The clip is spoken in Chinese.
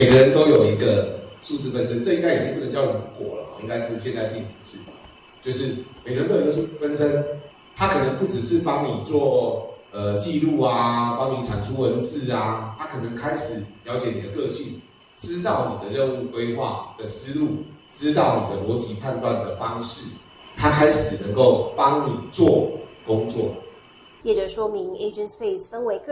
每个人都有一个数字分身，这应该已经不能叫如果了，应该是现在进行式，就是每个人都有一个数字分身，它可能不只是帮你做记录啊，帮你产出文字啊，它可能开始了解你的个性，知道你的任务规划的思路，知道你的逻辑判断的方式，它开始能够帮你做工作。 业者说明 ，Agent Space 分为个